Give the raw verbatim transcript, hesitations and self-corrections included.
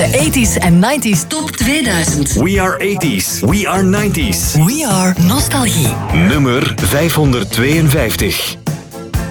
De eighties en nineties Top tweeduizend. We are eighties. We are nineties. We are nostalgie. Nummer vijfhonderdtweeënvijftig.